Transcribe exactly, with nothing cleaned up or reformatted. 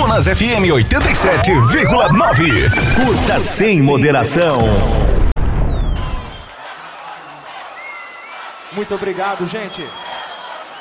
Pelotas F M oitenta e sete vírgula nove. Curta sem moderação. Muito obrigado, gente.